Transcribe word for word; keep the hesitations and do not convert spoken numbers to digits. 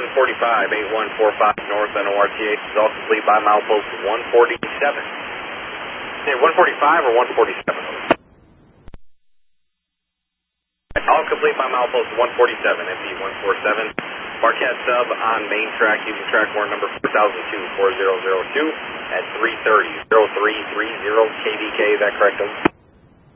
one forty-five, eight one four five North N O R T H is all complete by milepost one forty-seven. Say one forty-five or one forty-seven? All complete by milepost one forty-seven, M P one forty-seven. Marquette sub on main track using track warrant number four thousand two, four zero zero two at three thirty, zero three three zero K D K. Is that correct?